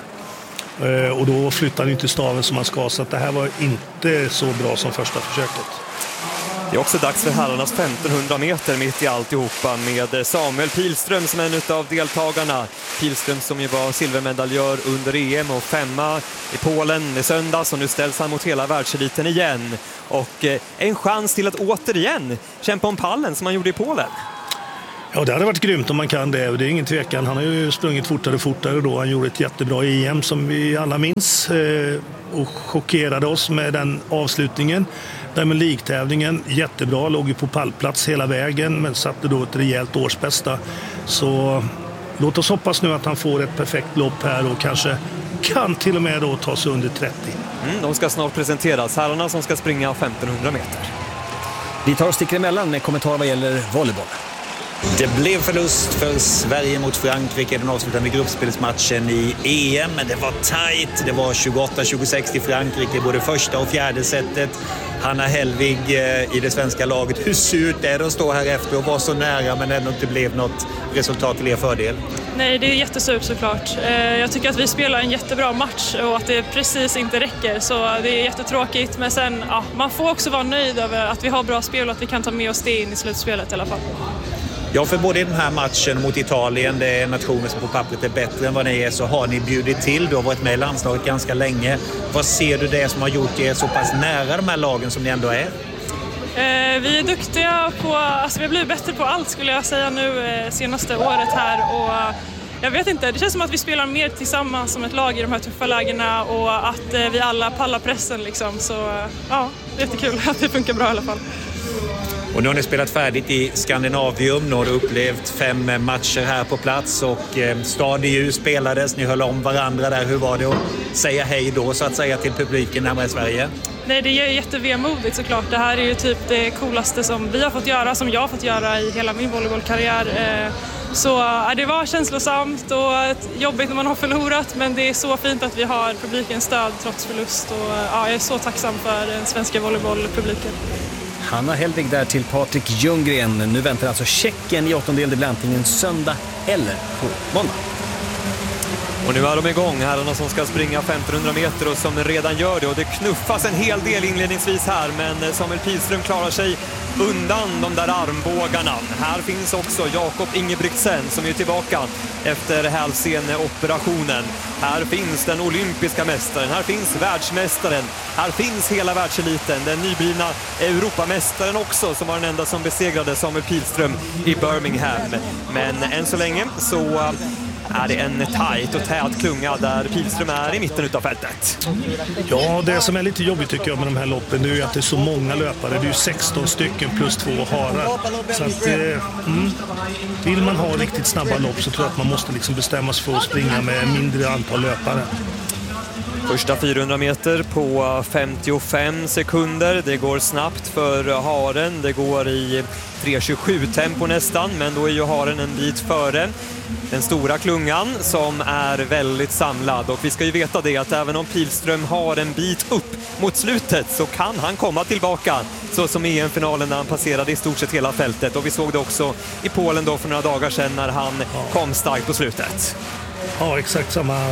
Och då flyttar han inte staven som man ska, så att det här var inte så bra som första försöket. Det är också dags för herrarnas femtonhundra meter mitt i alltihopa med Samuel Pilström som en av deltagarna. Pilström som ju var silvermedaljör under E M och femma i Polen i söndags, och nu ställs han mot hela världseliten igen. Och en chans till att återigen kämpa om pallen som han gjorde i Polen. Ja, det hade varit grymt om man kan det, och det är ingen tvekan. Han har ju sprungit fortare och fortare då. Han gjorde ett jättebra E M som vi alla minns och chockerade oss med den avslutningen. Diamond League-tävlingen, jättebra, låg ju på pallplats hela vägen men satte då ett rejält årsbästa. Så låt oss hoppas nu att han får ett perfekt lopp här och kanske kan till och med då ta sig under trettio. Mm, de ska snart presenteras, herrarna som ska springa femtonhundra meter. Vi tar och sticker emellan med kommentar vad gäller volleyboll. Det blev förlust för Sverige mot Frankrike i den avslutande gruppspelsmatchen i E M. Men det var tajt. Det var tjugoåtta tjugosex till Frankrike, både första och fjärde setet. Hanna Hellvig i det svenska laget. Hur surt är det att stå här efter och vara så nära men ändå inte blev något resultat till er fördel? Nej, det är jättesurt såklart. Jag tycker att vi spelar en jättebra match och att det precis inte räcker. Så det är jättetråkigt. Men sen, ja, man får också vara nöjd över att vi har bra spel och att vi kan ta med oss det in i slutspelet i alla fall. Ja, för både i den här matchen mot Italien, det är nationer som på pappret är bättre än vad ni är, så har ni bjudit till. Du har varit med i landslaget ganska länge. Vad ser du det som har gjort er så pass nära de här lagen som ni ändå är? Eh, vi är duktiga på, alltså vi har blivit bättre på allt skulle jag säga nu eh, senaste året här, och eh, jag vet inte, det känns som att vi spelar mer tillsammans som ett lag i de här tuffa lägena och att eh, vi alla pallar pressen liksom, så eh, ja, det är jättekul att det funkar bra i alla fall. Och nu har ni spelat färdigt i Skandinavium, nu har du upplevt fem matcher här på plats och eh, Stad i ljus spelades, ni höll om varandra där. Hur var det att säga hej då så att säga till publiken hemma i Sverige? Nej, det är ju jättevemodigt såklart. Det här är ju typ det coolaste som vi har fått göra, som jag har fått göra i hela min volleybollkarriär. Eh, så ja, det var känslosamt och jobbigt när man har förlorat, men det är så fint att vi har publikens stöd trots förlust, och ja, jag är så tacksam för den svenska volleybollpubliken. Hanna Hellvig där till Patrik Ljunggren. Nu väntar alltså Tjeckien i åttondel. Det blir antingen söndag eller på måndag. Och nu är de igång, herrarna som ska springa femtonhundra meter och som redan gör det. Och det knuffas en hel del inledningsvis här, men Samuel Pilström klarar sig undan de där armbågarna. Här finns också Jakob Ingebrigtsen som är tillbaka efter hälseneoperationen. Här finns den olympiska mästaren, här finns världsmästaren, här finns hela världseliten, den nyblivna Europamästaren också, som var den enda som besegrade Samuel Pilström i Birmingham. Men än så länge så är det en tajt och tät klunga där Pilström är i mitten utav fältet. Ja, det som är lite jobbigt tycker jag med de här loppen, det är ju att det är så många löpare. Det är ju sexton stycken plus två harar. Så att, eh, mm, vill man ha riktigt snabba lopp så tror jag att man måste liksom bestämma sig för att springa med mindre antal löpare. Första fyrahundra meter på femtiofem sekunder. Det går snabbt för haren. Det går i tre tjugosju tempo nästan, men då är ju haren en bit före den stora klungan som är väldigt samlad. Och vi ska ju veta det att även om Pilström har en bit upp mot slutet så kan han komma tillbaka, så som i E M-finalen när han passerade i stort sett hela fältet. Och vi såg det också i Polen då för några dagar sedan när han ja. kom starkt på slutet. Ja, exakt samma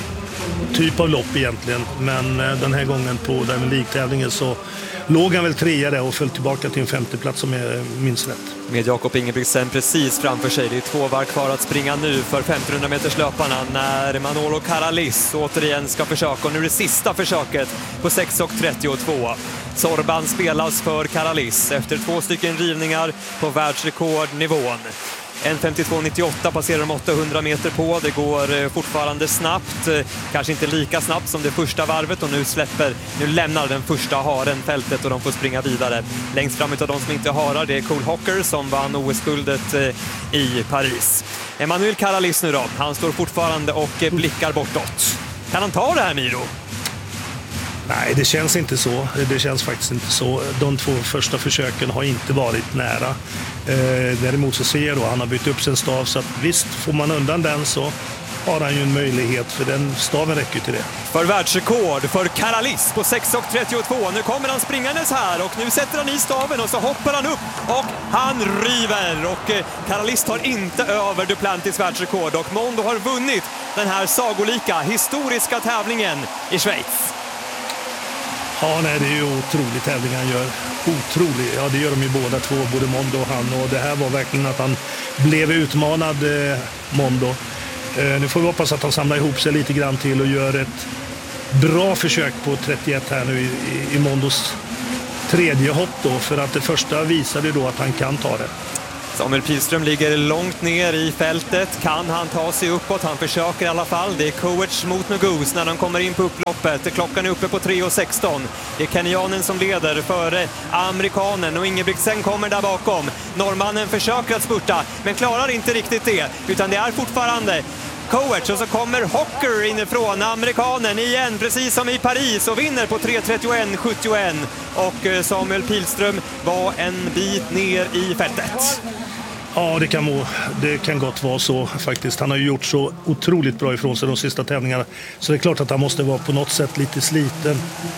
typ av lopp egentligen, men den här gången på Diamond League-tävlingen så låg han väl trea där och föll tillbaka till en femte plats som är minst rätt. Med Jakob Ingebrigtsen precis framför sig. Det är två varv kvar att springa nu för femtonhundra meters löparna när Manolo Karalis återigen ska försöka. Och nu är det sista försöket på sex trettiotvå. Sorban spelas för Karalis efter två stycken rivningar på världsrekordnivån. en femtiotvå nittioåtta passerar de åttahundra meter på. Det går fortfarande snabbt. Kanske inte lika snabbt som det första varvet. Och nu släpper, nu lämnar den första haren fältet och de får springa vidare. Längst fram utav de som inte harar, det är Cole Hocker som vann O S-guldet i Paris. Emmanuel Karalis nu då. Han står fortfarande och blickar bortåt. Kan han ta det här, Miro? Nej, det känns inte så. Det känns faktiskt inte så. De två första försöken har inte varit nära. Eh, däremot så ser jag då, han har bytt upp sin stav, så att visst, får man undan den så har han ju en möjlighet, för den staven räcker till det. För världsrekord för Karalis på sex trettiotvå. Nu kommer han springandes här och nu sätter han i staven och så hoppar han upp och han river. Och Karalis tar inte över Duplantis världsrekord och Mondo har vunnit den här sagolika, historiska tävlingen i Schweiz. Ja, nej, det är ju otrolig tävling han gör. Otrolig. Ja, det gör de ju båda två, både Mondo och han. Och det här var verkligen att han blev utmanad, eh, Mondo. Eh, nu får vi hoppas att han samlar ihop sig lite grann till och gör ett bra försök på trettioett här nu i, i, i Mondos tredje hopp då. För att det första visade då att han kan ta det. Samuel Pihlström ligger långt ner i fältet. Kan han ta sig uppåt? Han försöker i alla fall. Det är Koech mot Nugus när de kommer in på upploppet. Klockan är uppe på tre sexton. Det är kenyanen som leder före amerikanen och Ingebrigtsen kommer där bakom. Norrmannen försöker att spurta men klarar inte riktigt det. Utan det är fortfarande Koech och så kommer Hocker inifrån, amerikanen igen, precis som i Paris, och vinner på tre trettioett sjuttioett. Och Samuel Pihlström var en bit ner i fältet. Ja, det kan, må, det kan gott vara så faktiskt. Han har ju gjort så otroligt bra ifrån sig de sista tävlingarna. Så det är klart att han måste vara på något sätt lite sliten.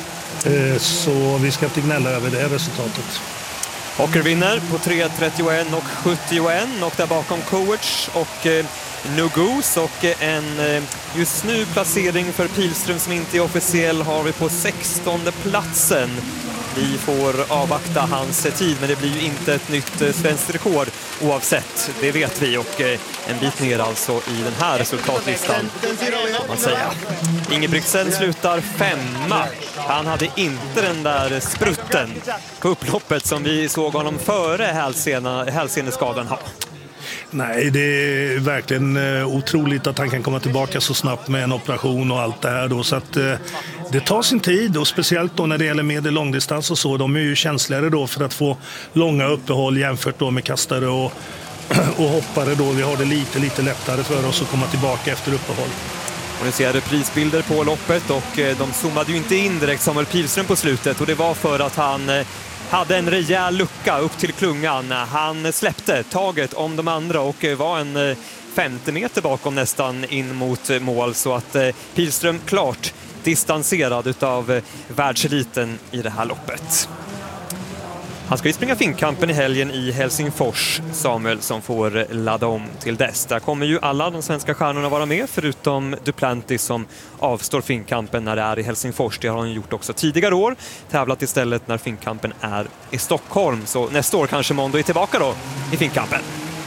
Så vi ska inte gnälla över det här resultatet. Hocker vinner på tre trettioett sjuttioett och där bakom Koech och Nugus, och en just nu placering för Pihlström som inte är officiell har vi på sextonde platsen. Vi får avvakta hans tid, men det blir ju inte ett nytt svenskt rekord oavsett, det vet vi, och en bit ner alltså i den här resultatlistan kan man säga. Ingebrigtsen slutar femma. Han hade inte den där sprutten på upploppet som vi såg honom före hälseneskadan ha. Nej, det är verkligen otroligt att han kan komma tillbaka så snabbt med en operation och allt det här då, så att eh, det tar sin tid, och speciellt då när det gäller medel- långdistans och så. De är ju känsligare då för att få långa uppehåll jämfört då med kastare och, och hoppare då. Vi har det lite, lite lättare för oss att komma tillbaka efter uppehåll. Och nu ser jag prisbilder på loppet, och de zoomade ju inte in direkt Samuel Pihlström på slutet, och det var för att han hade en rejäl lucka upp till klungan. Han släppte taget om de andra och var en femtio meter bakom nästan in mot mål, så att Pihlström klart distanserad utav världseliten i det här loppet. Han ska ju springa Finnkampen i helgen i Helsingfors, Samuel, som får ladda om till dess. Där kommer ju alla de svenska stjärnorna vara med, förutom Duplantis som avstår Finnkampen när det är i Helsingfors. Det har han gjort också tidigare år. Tävlat istället när Finnkampen är i Stockholm. Så nästa år kanske Mondo är tillbaka då i Finnkampen.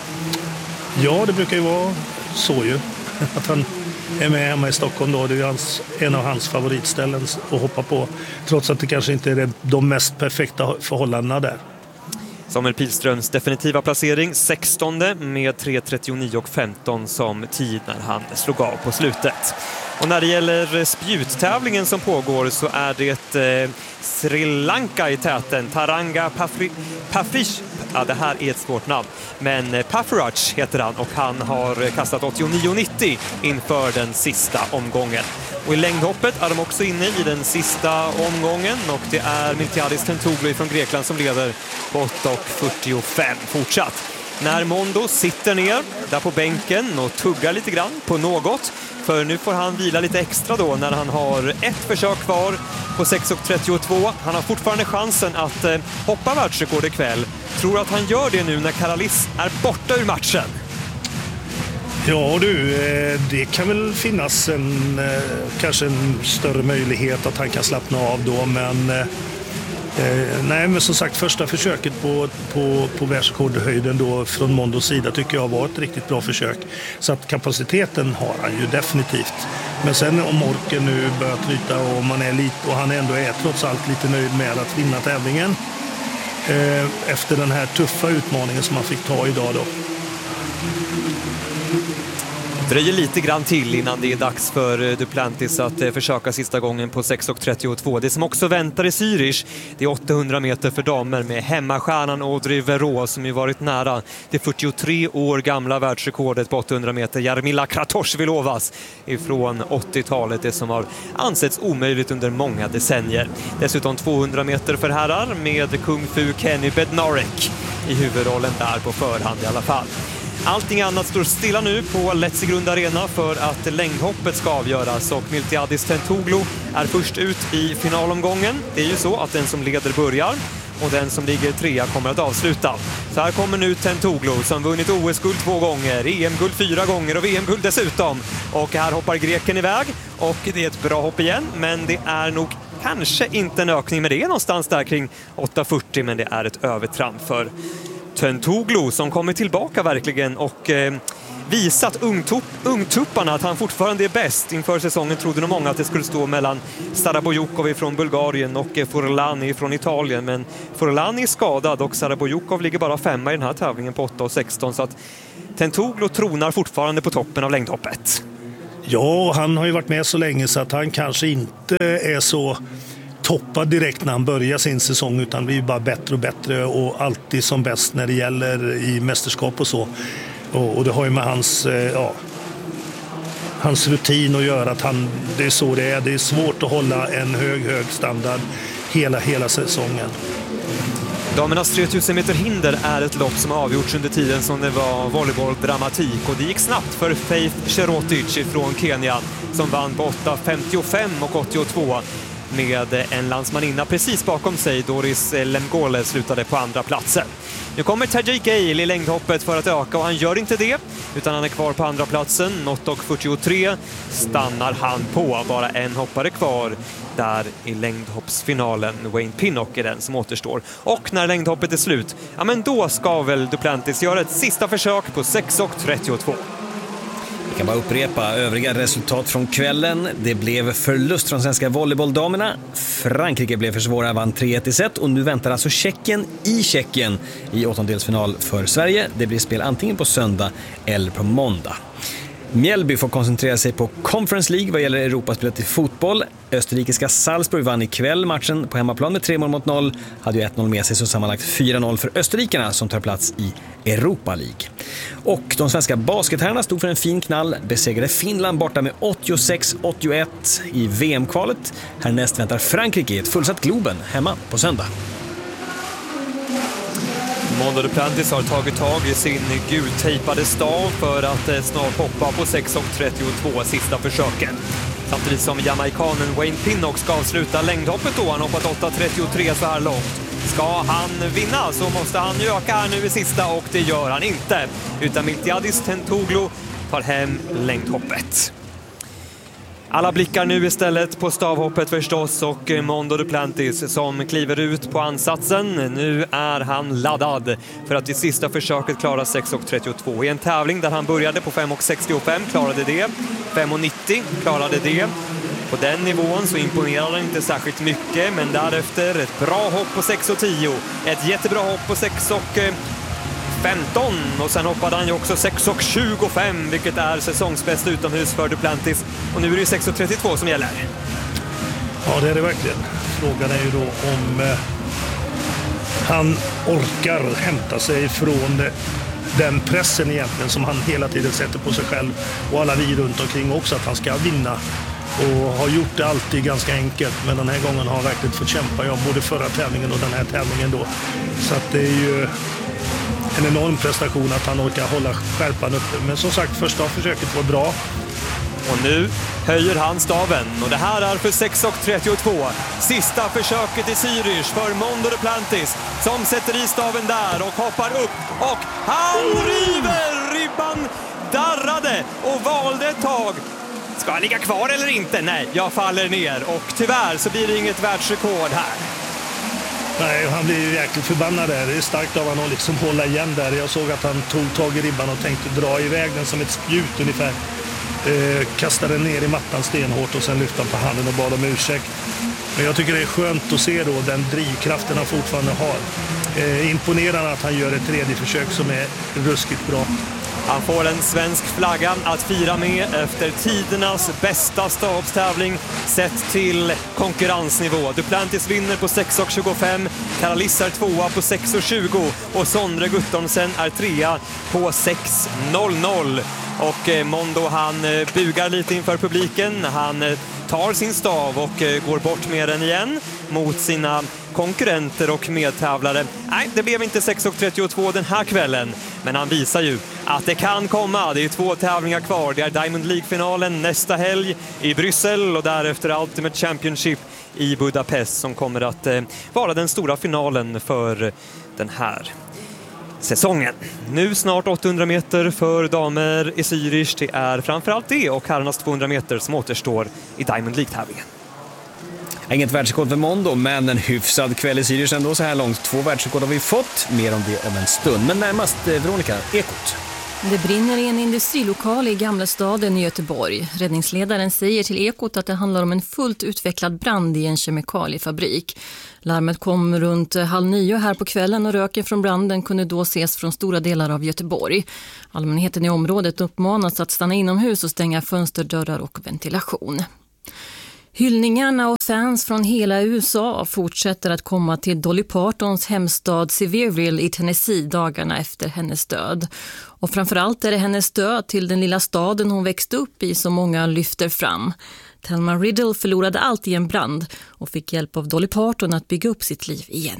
Ja, det brukar ju vara så ju. Att han är med hemma i Stockholm då. Det är hans, en av hans favoritställen att hoppa på. Trots att det kanske inte är de mest perfekta förhållandena där. Samuel Pihlströms definitiva placering sextonde med tre trettionio femton som tid när han slog av på slutet. Och när det gäller spjuttävlingen som pågår så är det eh, Sri Lanka i täten. Taranga Pafri, Pafrish, ja, det här är ett svårt namn, men Pafrach heter han, och han har kastat åttionio nittio inför den sista omgången. Och i längdhoppet är de också inne i den sista omgången, och det är Miltiadis Tentoglou från Grekland som leder på åtta fyrtiofem fortsatt. När Mondo sitter ner där på bänken och tuggar lite grann på något, för nu får han vila lite extra då när han har ett försök kvar på sex trettiotvå. Han har fortfarande chansen att eh, hoppa världsrekord ikväll. Tror att han gör det nu när Karalis är borta ur matchen? Ja du, det kan väl finnas en, kanske en större möjlighet att han kan slappna av då, men eh, nej, men som sagt, första försöket på, på, på världsrekordhöjden då från Mondos sida tycker jag var ett riktigt bra försök. Så att kapaciteten har han ju definitivt. Men sen om orken nu börjar tryta och, man är lite, och han ändå är trots allt lite nöjd med att vinna tävlingen eh, efter den här tuffa utmaningen som man fick ta idag då. Det dröjer lite grann till innan det är dags för Duplantis att försöka sista gången på sex trettiotvå. Det som också väntar i Zürich, det är åttahundra meter för damer med hemmastjärnan Audrey Verreaux som ju varit nära det fyrtiotre år gamla världsrekordet på åttahundra meter. Jarmila Kratochvilovas ifrån åttiotalet, det som har ansetts omöjligt under många decennier. Dessutom tvåhundra meter för herrar med kung fu Kenny Bednarek i huvudrollen där på förhand i alla fall. Allting annat står stilla nu på Letzigrund Arena för att längdhoppet ska avgöras, och Miltiadis Tentoglou är först ut i finalomgången. Det är ju så att den som leder börjar, och den som ligger trea kommer att avsluta. Så här kommer nu Tentoglou som vunnit O S-guld två gånger, E M-guld fyra gånger och V M-guld dessutom. Och här hoppar greken iväg och det är ett bra hopp igen, men det är nog kanske inte en ökning med det någonstans där kring åtta fyrtio, men det är ett övertramp för Tentoglou som kommer tillbaka verkligen och eh, visat ungtupp, ungtupparna att han fortfarande är bäst. Inför säsongen trodde nog många att det skulle stå mellan Sarabojukov från Bulgarien och Furlani från Italien, men Furlani är skadad och Sarabojukov ligger bara femma i den här tävlingen på åtta och sexton, så att Tentoglou tronar fortfarande på toppen av längdhoppet. Ja, han har ju varit med så länge så att han kanske inte är så toppad direkt när han börjar sin säsong, utan blir bara bättre och bättre och alltid som bäst när det gäller i mästerskap och så. Och, och det har ju med hans, ja, hans rutin att göra, att han, det är så det är. Det är svårt att hålla en hög, hög standard hela, hela säsongen. Damernas tre tusen meter hinder är ett lopp som har avgjorts under tiden som det var volleybolldramatik, och det gick snabbt för Faith Cherotic från Kenya som vann på åtta femtiofem och åttiotvå med en landsmaninna precis bakom sig. Doris Lemgole slutade på andra platsen. Nu kommer Tajik Gale i längdhoppet för att öka och han gör inte det utan han är kvar på andra platsen. åtta fyrtiotre stannar han på, bara en hoppare kvar där i längdhoppsfinalen. Wayne Pinnock är den som återstår. Och när längdhoppet är slut, ja men då ska väl Duplantis göra ett sista försök på sex trettiotvå. Vi kan bara upprepa övriga resultat från kvällen. Det blev förlust från svenska volleybolldamerna. Frankrike blev för svåra, vann tre ett i set och nu väntar alltså Tjeckien i Tjeckien i åttondelsfinal för Sverige. Det blir spel antingen på söndag eller på måndag. Mjällby får koncentrera sig på Conference League vad gäller Europaspelet i fotboll. Österrikiska Salzburg vann ikväll matchen på hemmaplan med tre mål mot noll. Hade ju ett noll med sig, så sammanlagt fyra noll för österrikarna som tar plats i Europa League. Och de svenska basketherrarna stod för en fin knall, besegrade Finland borta med åttiosex åttioett i V M-kvalet. Härnäst väntar Frankrike i ett fullsatt Globen hemma på söndag. Mondo Duplantis har tagit tag i sin gultejpade stav för att snart hoppa på sex trettiotvå sista försöket. Samtidigt som jamaikanen Wayne Pinnock ska avsluta längdhoppet då. Han hoppat åtta trettiotre så här långt. Ska han vinna så måste han ju öka här nu i sista och det gör han inte. Utan Miltiadis Tentoglou tar hem längdhoppet. Alla blickar nu istället på stavhoppet förstås och Mondo Duplantis som kliver ut på ansatsen. Nu är han laddad för att i sista försöket klara sex trettiotvå. I en tävling där han började på fem sextiofem klarade det. fem nittio klarade det. På den nivån så imponerade han inte särskilt mycket, men därefter ett bra hopp på sex tio. Ett jättebra hopp på sex femton och sen hoppade han ju också sex tjugofem, vilket är säsongsbäst utomhus för Duplantis. Och nu är det sex trettiotvå som gäller. Ja, det är det verkligen. Frågan är ju då om eh, han orkar hämta sig från eh, den pressen egentligen som han hela tiden sätter på sig själv och alla vi runt omkring också, att han ska vinna. Och har gjort det alltid ganska enkelt, men den här gången har han verkligen fått kämpa, ja, både förra tävlingen och den här tävlingen då. Så att det är ju en enorm prestation att han orkar hålla skärpan uppe. Men som sagt, första försöket var bra. Och nu höjer han staven. Och det här är för sex trettiotvå. Sista försöket i Zürich för Mondo Duplantis som sätter i staven där och hoppar upp. Och han river! Ribban darrade och valde ett tag. Ska han ligga kvar eller inte? Nej, jag faller ner. Och tyvärr så blir det inget världsrekord här. Nej, han blir ju jäkligt förbannad där. Det är starkt av honom att liksom hålla igen där. Jag såg att han tog tag i ribban och tänkte dra iväg den som ett spjut ungefär. Eh, kastade den ner i mattan stenhårt och sen lyfte han på handen och bad om ursäkt. Men jag tycker det är skönt att se då den drivkraften han fortfarande har. Eh, imponerande att han gör ett tredje försök som är ruskigt bra. Han får en svensk flagga att fira med efter tidernas bästa stavstävling sett till konkurrensnivå. Duplantis vinner på sex tjugofem, Karalis är tvåa på sex tjugo och Sondre Guttormsen är trea på sex noll noll. Och Mondo, han bugar lite inför publiken, han tar sin stav och går bort med den igen mot sina konkurrenter och medtävlare. Nej, det blev inte sex trettiotvå den här kvällen, men han visar ju att det kan komma. Det är två tävlingar kvar. Det är Diamond League-finalen nästa helg i Bryssel och därefter Ultimate Championship i Budapest som kommer att eh, vara den stora finalen för den här säsongen. Nu snart åttahundra meter för damer i Zürich. Det är framförallt det och herrarnas tvåhundra meter som återstår i Diamond League-tävlingen. Inget världsrekord för måndag, men en hyfsad kväll i Zürich ändå så här långt. Två världsrekord har vi fått, mer om det om en stund. Men närmast Veronica, Ekot. Det brinner i en industrilokal i Gamla staden i Göteborg. Räddningsledaren säger till Ekot att det handlar om en fullt utvecklad brand i en kemikaliefabrik. Larmet kom runt halv nio här på kvällen och röken från branden kunde då ses från stora delar av Göteborg. Allmänheten i området uppmanas att stanna inomhus och stänga fönster, dörrar och ventilation. Hyllningarna och fans från hela U S A fortsätter att komma till Dolly Partons hemstad Sevierville i Tennessee dagarna efter hennes död. Och framförallt är det hennes död till den lilla staden hon växte upp i som många lyfter fram. Thelma Riddle förlorade allt i en brand och fick hjälp av Dolly Parton att bygga upp sitt liv igen.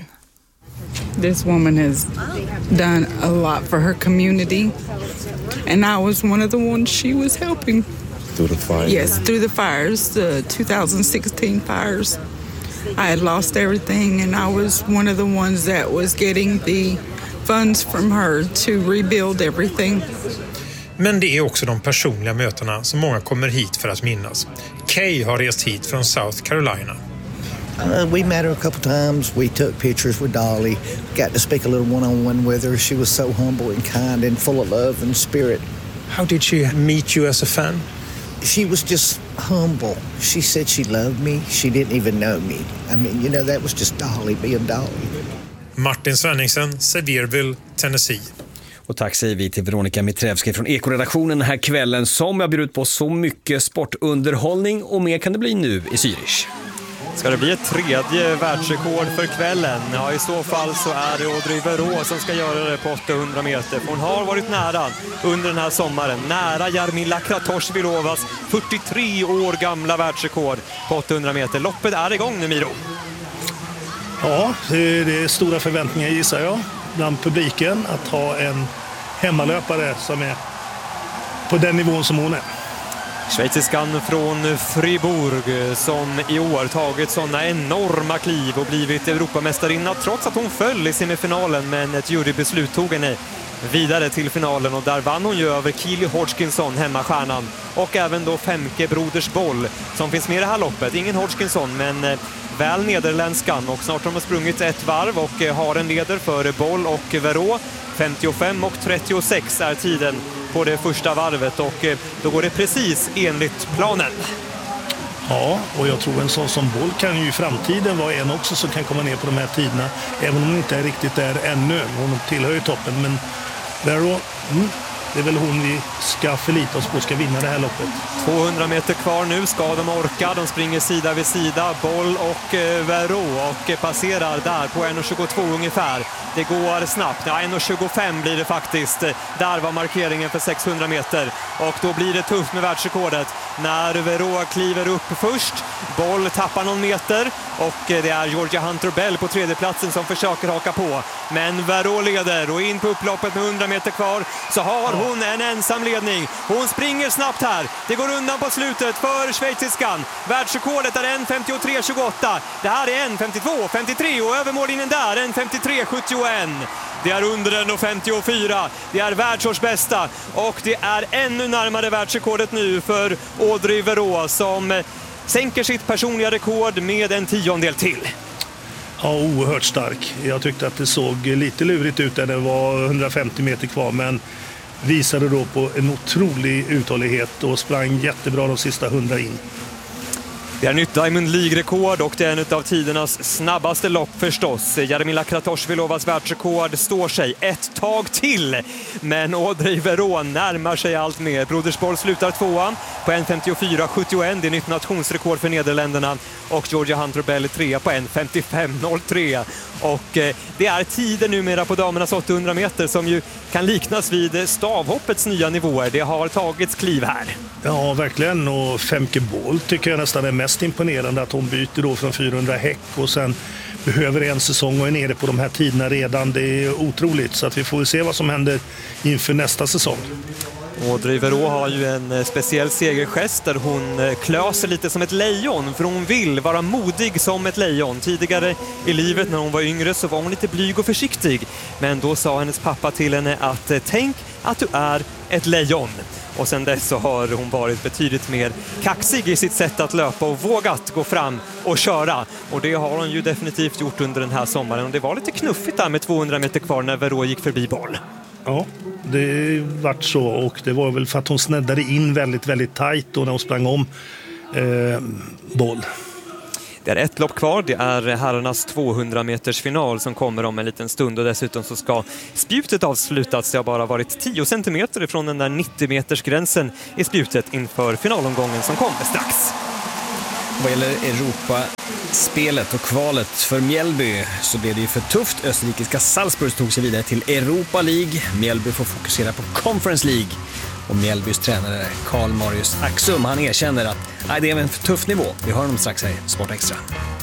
This woman has done a lot for her community and I was one of the ones she was helping. Through the fire? Yes, through the fires, the two thousand sixteen fires. I had lost everything and I was one of the ones that was getting the funds from her to rebuild everything. Men det är också de personliga mötena som många kommer hit för att minnas. Kay har rest hit från South Carolina. Uh, we met her a couple times. We took pictures with Dolly. Got to speak a little one-on-one with her. She was so humble and kind and full of love and spirit. How did she meet you as a fan? She was just humble. She said she loved me. She didn't even know me. I mean, you know, that was just Dolly being Dolly. Martin Svenningsen, Sevierville, Tennessee. Och tack säger vi till Veronica Mitrevski från Ekoredaktionen den här kvällen som jag bjuder ut på så mycket sportunderhållning och mer kan det bli nu i Zürich. Ska det bli ett tredje världsrekord för kvällen? Ja, i så fall så är det Audrey Verreaux som ska göra det på åttahundra meter. Hon har varit nära under den här sommaren. Nära Jarmila Kratochvilovas fyrtiotre år gamla världsrekord på åttahundra meter. Loppet är igång nu, Miro. Ja, det är stora förväntningar gissar jag bland publiken att ha en hemmalöpare som är på den nivån som hon är. Schweiziskan från Fribourg som i år tagit sådana enorma kliv och blivit Europamästarinna trots att hon föll i semifinalen, men ett jurybeslut tog henne vidare till finalen och där vann hon ju över Keely Hodgkinson, hemmastjärnan, och även då Femke Broders Boll som finns med i det här loppet. Ingen Hodgkinson men väl nederländskan, och snart har de sprungit ett varv och har en leder för Boll och Verreaux. femtiofem och trettiosex är tiden på det första varvet och då går det precis enligt planen. Ja, och jag tror en sån som Boll kan ju i framtiden vara en också som kan komma ner på de här tiderna, även om hon inte är riktigt där ännu. Hon tillhör ju toppen, men Verreaux, mm, det är väl hon vi ska förlita oss på ska vinna det här loppet. tvåhundra meter kvar nu, ska de orka. De springer sida vid sida, Boll och eh, Verreaux, och passerar där på en tjugotvå ungefär. Det går snabbt, ja, en tjugofem blir det faktiskt. Där var markeringen för sexhundra meter och då blir det tufft med världsrekordet när Verreaux kliver upp först. Boll tappar någon meter och det är Georgia Hunter-Bell på tredjeplatsen som försöker haka på. Men Verreaux leder och in på upploppet med hundra meter kvar så har hon en ensam ledning. Hon springer snabbt här. Det går undan på slutet för schweiziskan. Världsrekordet är en femtiotre tjugoåtta. Det här är en femtiotvå femtiotre och övermålningen där en femtiotre sjuttioett. Det är under en femtiofyra. Det är världsårsbästa och det är ännu närmare världsrekordet nu för Audrey Verreaux som sänker sitt personliga rekord med en tiondel till. Ja, oerhört stark. Jag tyckte att det såg lite lurigt ut där det var hundrafemtio meter kvar, men visade då på en otrolig uthållighet och sprang jättebra de sista hundra in. Det är nytt Diamond League-rekord och det är en av tidernas snabbaste lopp förstås. Jarmila Kratochvilovas världsrekord står sig ett tag till. Men Audrey Verreaux närmar sig allt mer. Broders Boll slutar tvåa. på en femtiofyra sjuttioett. Det är nytt nationsrekord för Nederländerna. Och Georgia Hunter-Bell är trea på en femtiofem noll tre. Och eh, det är tider numera på damernas åttahundra meter som ju kan liknas vid stavhoppets nya nivåer. Det har tagits kliv här. Ja, verkligen. Och Femke Bol tycker jag nästan är mest imponerande, att hon byter då från fyrahundra häck och sen behöver en säsong och är nere på de här tiderna redan. Det är otroligt, så att vi får se vad som händer inför nästa säsong. Audrey Verreaux har ju en speciell segergest där hon klöser lite som ett lejon, för hon vill vara modig som ett lejon. Tidigare i livet när hon var yngre så var hon lite blyg och försiktig, men då sa hennes pappa till henne att tänk att du är ett lejon. Och sen dess så har hon varit betydligt mer kaxig i sitt sätt att löpa och vågat gå fram och köra. Och det har hon ju definitivt gjort under den här sommaren. Och det var lite knuffigt där med tvåhundra meter kvar när Verreaux gick förbi Bol. Ja, det vart så, och det var väl för att hon sneddade in väldigt, väldigt tajt då när hon sprang om eh, Bol. Det är ett lopp kvar, det är herrarnas tvåhundra meters final som kommer om en liten stund, och dessutom så ska spjutet avslutas. Det har bara varit tio centimeter ifrån den där nittio meters gränsen i spjutet inför finalomgången som kommer strax. Vad gäller Europaspelet och kvalet för Mjällby så blev det ju för tufft. Österrikiska Salzburg tog sig vidare till Europa League. Mjällby får fokusera på Conference League. Och Mjällbys tränare Karl Marius Axum, han erkänner att nej, det är en för tuff nivå. Vi har honom strax här i Sport Extra.